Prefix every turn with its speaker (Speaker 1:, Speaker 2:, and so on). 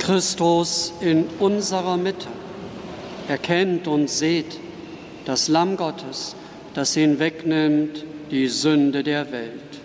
Speaker 1: Christus in unserer Mitte. Erkennt und seht das Lamm Gottes, das hinwegnimmt die Sünde der Welt.